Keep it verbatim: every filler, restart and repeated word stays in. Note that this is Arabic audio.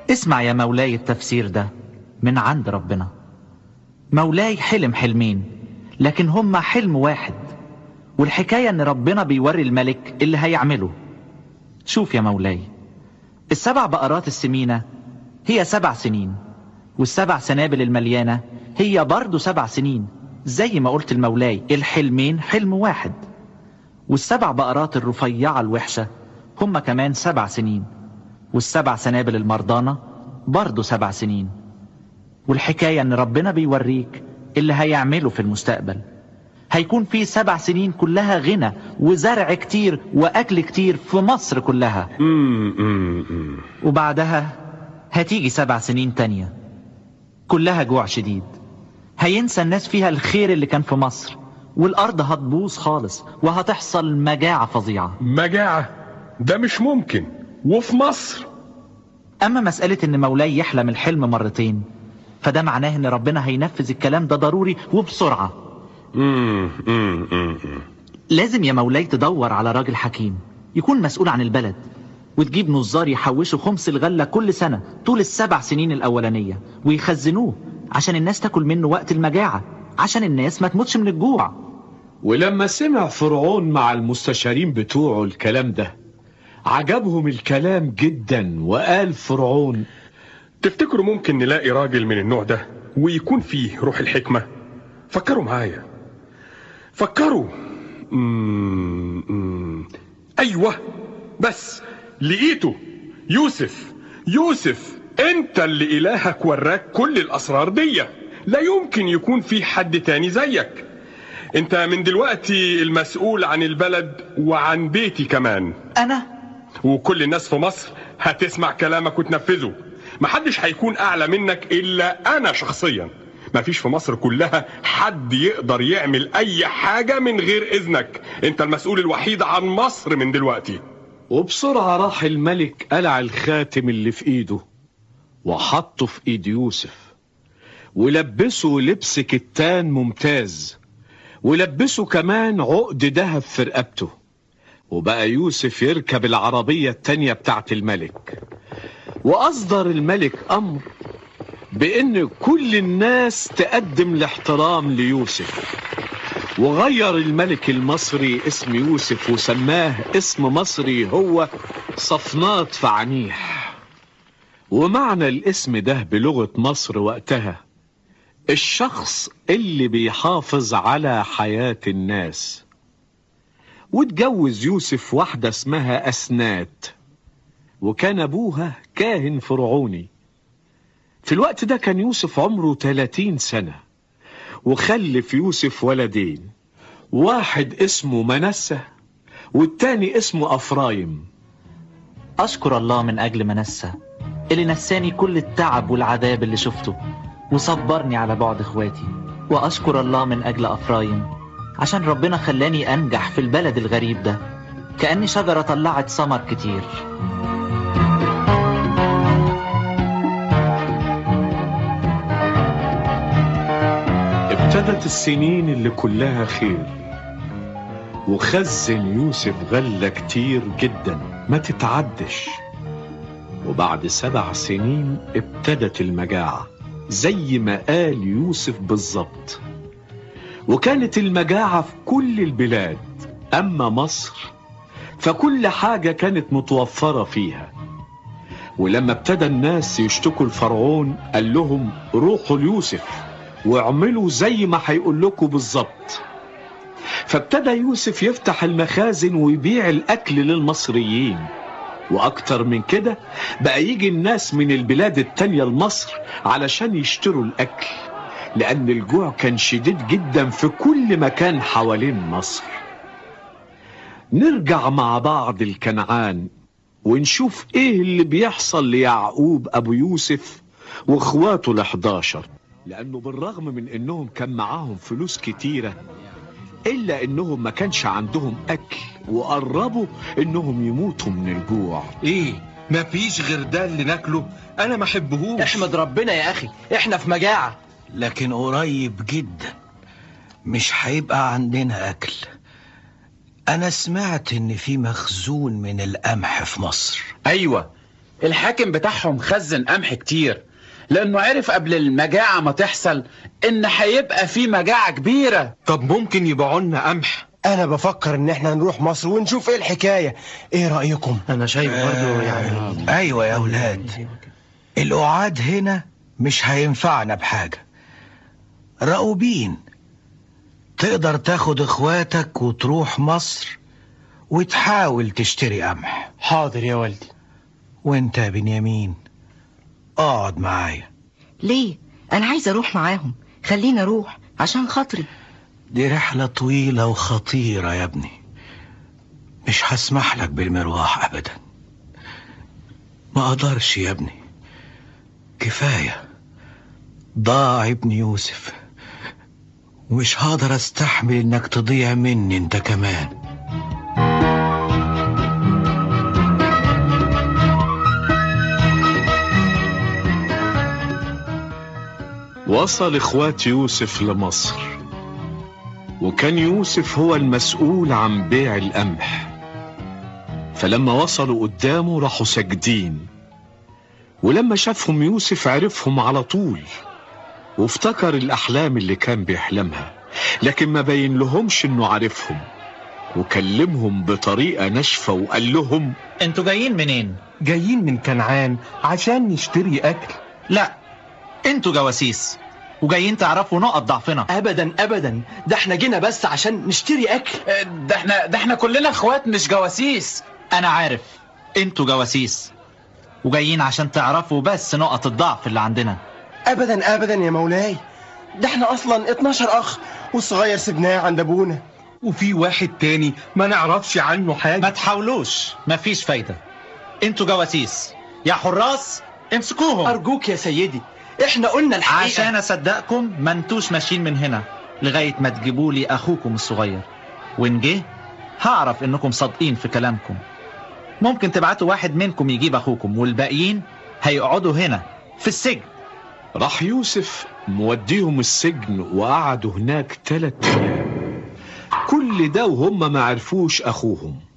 اسمع يا مولاي التفسير ده من عند ربنا. مولاي حلم حلمين لكن هما حلم واحد، والحكاية ان ربنا بيوري الملك اللي هيعمله. شوف يا مولاي، السبع بقرات السمينة هي سبع سنين، والسبع سنابل المليانة هي برضو سبع سنين. زي ما قلت المولاي الحلمين حلم واحد، والسبع بقرات الرفيعة الوحشة هم كمان سبع سنين، والسبع سنابل المرضانة برضو سبع سنين. والحكاية ان ربنا بيوريك اللي هيعمله في المستقبل. هيكون في سبع سنين كلها غنى وزرع كتير واكل كتير في مصر كلها. وبعدها هتيجي سبع سنين تانية كلها جوع شديد. هينسى الناس فيها الخير اللي كان في مصر، والارض هتبوظ خالص وهتحصل مجاعة فظيعة. مجاعة؟ ده مش ممكن، وفي مصر؟ اما مسألة ان مولاي يحلم الحلم مرتين فده معناه ان ربنا هينفذ الكلام ده ضروري وبسرعة. مم. مم. مم. لازم يا مولاي تدور على راجل حكيم يكون مسؤول عن البلد، وتجيب نظار يحوشوا خمس الغلة كل سنة طول السبع سنين الأولانية ويخزنوه عشان الناس تاكل منه وقت المجاعة، عشان الناس ما تموتش من الجوع. ولما سمع فرعون مع المستشارين بتوعه الكلام ده عجبهم الكلام جدا، وقال فرعون: تفتكروا ممكن نلاقي راجل من النوع ده ويكون فيه روح الحكمة؟ فكروا معايا، فكروا. مم. مم. ايوه، بس لقيته. يوسف. يوسف، انت اللي الهك وراك كل الاسرار دي، لا يمكن يكون في حد تاني زيك. انت من دلوقتي المسؤول عن البلد وعن بيتي كمان. انا؟ وكل الناس في مصر هتسمع كلامك وتنفذه. محدش هيكون اعلى منك الا انا شخصيا. مفيش في مصر كلها حد يقدر يعمل اي حاجة من غير اذنك. انت المسؤول الوحيد عن مصر من دلوقتي. وبسرعة راح الملك قلع الخاتم اللي في ايده وحطه في ايد يوسف، ولبسه لبس كتان ممتاز، ولبسه كمان عقد دهب في رقبته. وبقى يوسف يركب العربية التانية بتاعت الملك. وأصدر الملك أمر بأن كل الناس تقدم الاحترام ليوسف. وغير الملك المصري اسم يوسف وسماه اسم مصري هو صفنات فعنيح. ومعنى الاسم ده بلغة مصر وقتها الشخص اللي بيحافظ على حياة الناس. واتجوز يوسف واحدة اسمها أسنات، وكان أبوها كاهن فرعوني. في الوقت ده كان يوسف عمره ثلاثين سنة، وخلف يوسف ولدين، واحد اسمه منسى والتاني اسمه أفرايم. أشكر الله من أجل منسى اللي نساني كل التعب والعذاب اللي شفته وصبرني على بعد اخواتي. وأشكر الله من أجل أفرايم عشان ربنا خلاني أنجح في البلد الغريب ده، كأني شجرة طلعت ثمر كتير. ابتدت السنين اللي كلها خير، وخزن يوسف غلة كتير جدا ما تتعدش. وبعد سبع سنين ابتدت المجاعة زي ما قال يوسف بالظبط. وكانت المجاعة في كل البلاد، أما مصر فكل حاجة كانت متوفرة فيها. ولما ابتدى الناس يشتكوا لفرعون قال لهم: روحوا ليوسف واعملوا زي ما هيقول لكم بالظبط. فابتدى يوسف يفتح المخازن ويبيع الأكل للمصريين. وأكتر من كده بقى يجي الناس من البلاد التانية لمصر علشان يشتروا الأكل، لأن الجوع كان شديد جدا في كل مكان حوالين مصر. نرجع مع بعض الكنعان ونشوف ايه اللي بيحصل ليعقوب أبو يوسف واخواته الحداشر. لأنه بالرغم من انهم كان معاهم فلوس كتيرة إلا انهم ما كانش عندهم أكل، وقربوا انهم يموتوا من الجوع. ايه مفيش غير ده اللي ناكله؟ انا ما احبهوش. احمد ربنا يا اخي، احنا في مجاعة. لكن قريب جدا مش هيبقى عندنا اكل. انا سمعت ان في مخزون من القمح في مصر. ايوه، الحاكم بتاعهم خزن قمح كتير، لانه عرف قبل المجاعة ما تحصل ان هيبقى في مجاعة كبيرة. طب ممكن يبيعوا لنا قمح؟ انا بفكر ان احنا نروح مصر ونشوف ايه الحكاية. ايه رأيكم؟ انا شايف برضو يعني. ايوه يا اولاد، القعاد هنا مش هينفعنا بحاجة. راؤوبين، تقدر تاخد اخواتك وتروح مصر وتحاول تشتري قمح. حاضر يا والدي. وانت يا بنيامين اقعد معايا. ليه؟ انا عايزه اروح معاهم، خليني اروح عشان خاطري. دي رحلة طويلة وخطيرة يا ابني، مش هسمح لك بالمروح ابدا. ما اقدرش يا ابني، كفاية ضاع ابن يوسف، ومش هقدر استحمل انك تضيع مني انت كمان. وصل اخوات يوسف لمصر، وكان يوسف هو المسؤول عن بيع القمح. فلما وصلوا قدامه راحوا ساجدين، ولما شافهم يوسف عرفهم على طول، وافتكر الأحلام اللي كان بيحلمها، لكن ما بين لهمش انه عارفهم، وكلمهم بطريقة ناشفة وقال لهم: انتوا جايين منين؟ جايين من كنعان عشان نشتري اكل. لا، انتوا جواسيس وجايين تعرفوا نقط ضعفنا. ابدا ابدا، ده احنا جينا بس عشان نشتري اكل. ده احنا ده احنا كلنا اخوات مش جواسيس. انا عارف انتوا جواسيس وجايين عشان تعرفوا بس نقط الضعف اللي عندنا. ابدا ابدا يا مولاي، ده احنا اصلا اتناشر اخ، والصغير سبناه عند ابونا، وفي واحد تاني ما نعرفش عنه حاجة. ما تحاولوش، مفيش فايدة. انتوا جواسيس، يا حراس امسكوهم. ارجوك يا سيدي، احنا قلنا الحقيقة. عشان اصدقكم ما انتوش ماشيين من هنا لغاية ما تجيبوا لي اخوكم الصغير، وان جه هعرف انكم صادقين في كلامكم. ممكن تبعتوا واحد منكم يجيب اخوكم، والباقيين هيقعدوا هنا في السجن. راح يوسف موديهم السجن، وقعدوا هناك ثلاث ايام. كل ده وهم ما عرفوش اخوهم.